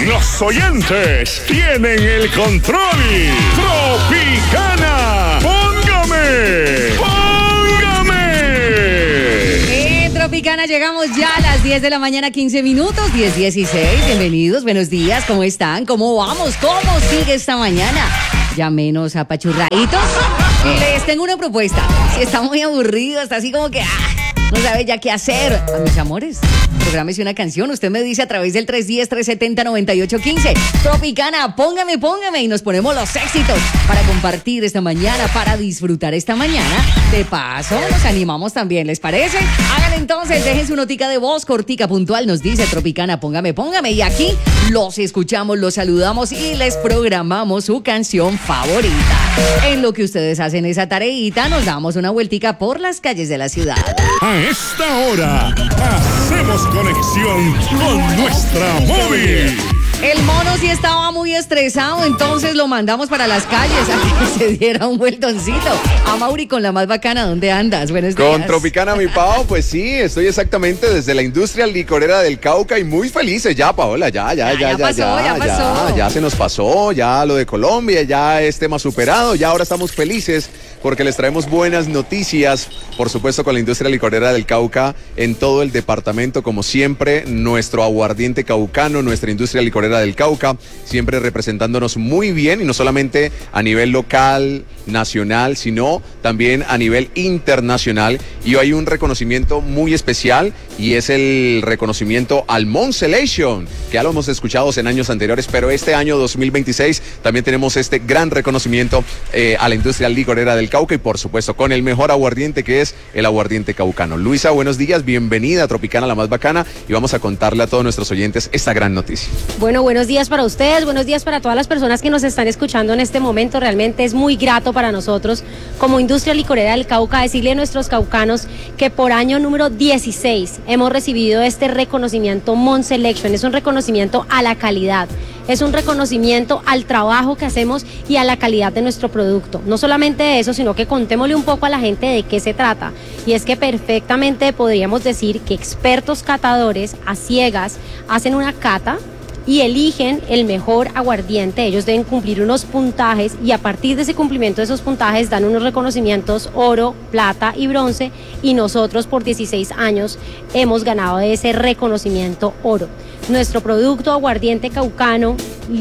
Los oyentes tienen el control. Tropicana, póngame. Tropicana, llegamos ya a las 10 de la mañana, 15 minutos, 10:16. Bienvenidos, buenos días, ¿cómo están? ¿Cómo vamos? ¿Cómo sigue esta mañana? Ya menos apachurraditos. Les tengo una propuesta. Si está muy aburrido, está así como que no sabe ya qué hacer. A mis amores, prográmese una canción. Usted me dice a través del 310-370-9815. Tropicana, póngame. Y nos ponemos los éxitos para compartir esta mañana, para disfrutar esta mañana. De paso, nos animamos también, ¿les parece? Hagan entonces, dejen su notica de voz, cortica, puntual. Nos dice Tropicana, póngame. Y aquí los escuchamos, los saludamos y les programamos su canción favorita. En lo que ustedes hacen esa tareita, nos damos una vueltica por las calles de la ciudad. A esta hora, hacemos conexión con nuestra móvil. El mono sí estaba muy estresado, entonces lo mandamos para las calles a que se diera un vueltoncito. A Mauri con la más bacana, ¿dónde andas? Buenos días. Con Tropicana, mi Pao, pues sí, estoy exactamente desde la industria licorera del Cauca y muy felices ya, Paola, ya se nos pasó, ya lo de Colombia, ya es tema superado, ya ahora estamos felices porque les traemos buenas noticias, por supuesto con la industria licorera del Cauca en todo el departamento, como siempre, nuestro aguardiente caucano, nuestra industria licorera del Cauca, siempre representándonos muy bien y no solamente a nivel local, nacional, sino también a nivel internacional. Y hoy hay un reconocimiento muy especial y es el reconocimiento al Moncelation, que ya lo hemos escuchado en años anteriores, pero este año 2026 también tenemos este gran reconocimiento a la industria licorera del Cauca y por supuesto con el mejor aguardiente que es el aguardiente caucano. Luisa, buenos días, bienvenida a Tropicana, la más bacana, y vamos a contarle a todos nuestros oyentes esta gran noticia. Bueno, buenos días para ustedes, buenos días para todas las personas que nos están escuchando en este momento. Realmente es muy grato para nosotros como industria licorera del Cauca decirle a nuestros caucanos que por año número 16 hemos recibido este reconocimiento Moncelation. Es un reconocimiento a la calidad, es un reconocimiento al trabajo que hacemos y a la calidad de nuestro producto. No solamente eso, sino que contémosle un poco a la gente de qué se trata. Y es que perfectamente podríamos decir que expertos catadores a ciegas hacen una cata y eligen el mejor aguardiente. Ellos deben cumplir unos puntajes y a partir de ese cumplimiento de esos puntajes dan unos reconocimientos oro, plata y bronce, y nosotros por 16 años hemos ganado ese reconocimiento oro. Nuestro producto aguardiente caucano,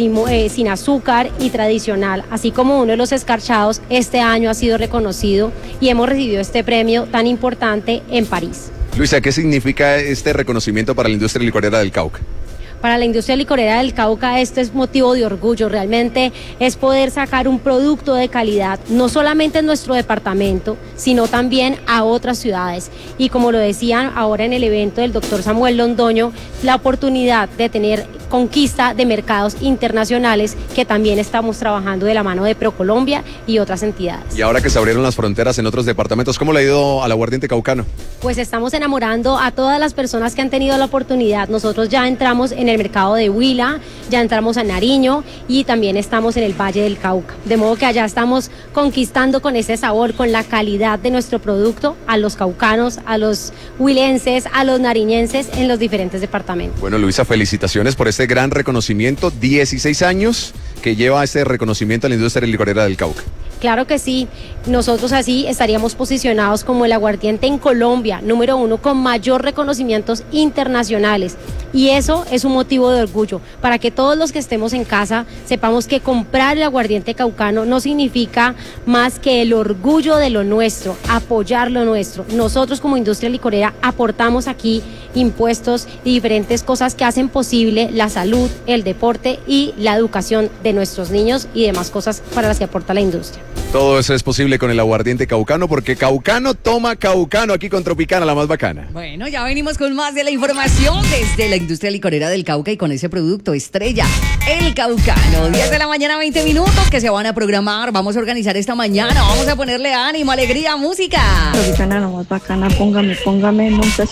sin azúcar y tradicional, así como uno de los escarchados, este año ha sido reconocido y hemos recibido este premio tan importante en París. Luisa, ¿qué significa este reconocimiento para la industria licorera del Cauca? Para la industria licorera del Cauca esto es motivo de orgullo, realmente es poder sacar un producto de calidad, no solamente en nuestro departamento, sino también a otras ciudades. Y como lo decían ahora en el evento del doctor Samuel Londoño, la oportunidad de tener conquista de mercados internacionales que también estamos trabajando de la mano de ProColombia y otras entidades. Y ahora que se abrieron las fronteras en otros departamentos, ¿cómo le ha ido al aguardiente caucano? Pues estamos enamorando a todas las personas que han tenido la oportunidad. Nosotros ya entramos en el mercado de Huila, ya entramos a Nariño y también estamos en el Valle del Cauca. De modo que allá estamos conquistando con ese sabor, con la calidad de nuestro producto a los caucanos, a los huilenses, a los nariñenses en los diferentes departamentos. Bueno, Luisa, felicitaciones por este gran reconocimiento. 16 años que lleva este reconocimiento a la industria licorera del Cauca. Claro que sí, nosotros así estaríamos posicionados como el aguardiente en Colombia, número 1 con mayor reconocimientos internacionales. Y eso es un motivo de orgullo, para que todos los que estemos en casa sepamos que comprar el aguardiente caucano no significa más que el orgullo de lo nuestro, apoyar lo nuestro. Nosotros como industria licorera aportamos aquí impuestos y diferentes cosas que hacen posible la salud, el deporte y la educación de nuestros niños y demás cosas para las que aporta la industria. Todo eso es posible con el aguardiente caucano, porque caucano toma caucano, aquí con Tropicana, la más bacana. Bueno, ya venimos con más de la información desde la industria licorera del Cauca y con ese producto estrella, el caucano. 10 de la mañana, 20 minutos que se van a programar. Vamos a organizar esta mañana, vamos a ponerle ánimo, alegría, música. Tropicana, la más bacana, póngame, nunca